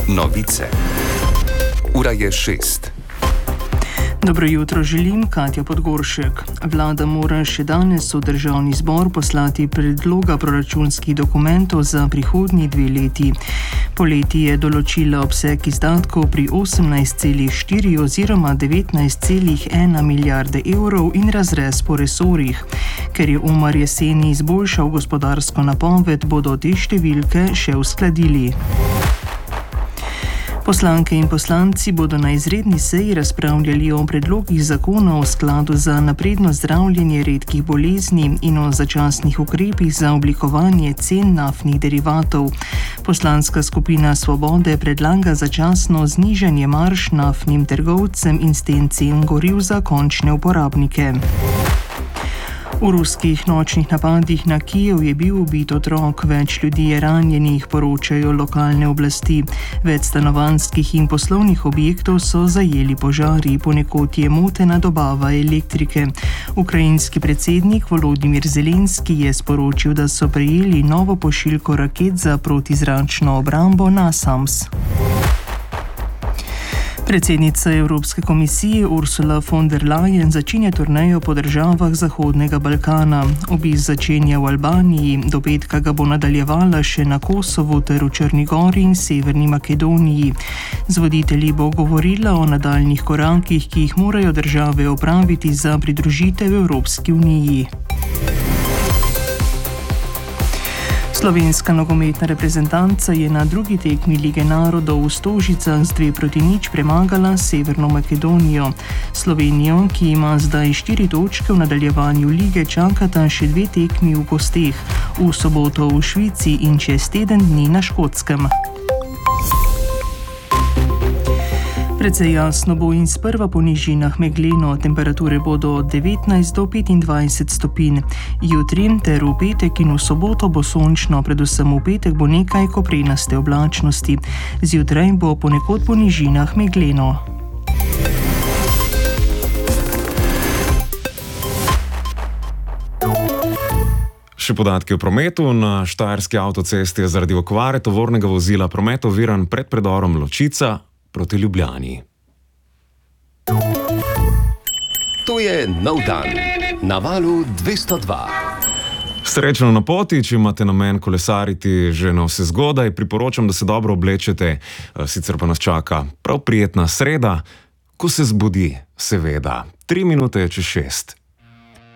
Novice. Ura je 6. Dobro jutro želim, Katja Podgoršek. Vlada mora še danes v državni zbor poslati predloga proračunskih dokumentov za prihodnji 2 leti. Poleti je določila obseg izdatkov pri 18,4 oziroma 19,1 milijarde evrov in razrez po resorjih. Ker je Umar jeseni izboljšal gospodarsko napoved, bodo te številke še uskladili. Poslanke in poslanci bodo na izredni seji razpravljali o predlogih zakonov v skladu za napredno zdravljenje redkih bolezni in o začasnih ukrepih za oblikovanje cen naftnih derivatov. Poslanska skupina Svobode predlaga začasno znižanje marž naftnim trgovcem in s tem cen goriv za končne uporabnike. V ruskih nočnih napadih na Kijev je bil ubit otrok, več ljudi je ranjenih, poročajo lokalne oblasti. Več stanovanjskih in poslovnih objektov so zajeli požari, ponekod je motena dobava elektrike. Ukrajinski predsednik Volodimir Zelenski je sporočil, da so prejeli novo pošiljko raket za protizračno obrambo NASAMS. Predsednica Evropske komisije Ursula von der Leyen začenja turnejo po državah Zahodnega Balkana. Obisk začenja v Albaniji, do petka ga bo nadaljevala še na Kosovu ter v Črni Gori in Severni Makedoniji. Z voditelji bo govorila o nadaljnjih korakih, ki jih morajo države opraviti za pridružitev Evropski uniji. Slovenska nogometna reprezentanca je na drugi tekmi Lige narodov v Stožicah z 2-0 premagala Severno Makedonijo. Slovenijo, ki ima zdaj 4 točke v nadaljevanju lige, čakata še 2 tekmi v gosteh, v soboto v Švici in čez teden dni na Škotskem. Precej jasno bo in sprva po nižinah megleno, temperature bodo od 19 do 25 stopinj. Jutri ter v petek in v soboto bo sončno, predvsem v petek bo nekaj koprenaste oblačnosti. Zjutraj bo ponekod po nižinah megleno. Še podatki o prometu. Na štajerski avtocesti je zaradi okvare tovornega vozila promet oviran pred predorom Ločica proti Ljubljani. To je nov dan na Valu 202. Srečno na poti, če imate namen kolesariti že na vse zgodaj, priporočam, da se dobro oblečete, sicer pa nas čaka prav prijetna sreda, ko se zbudi, seveda, 3 minute čez 6.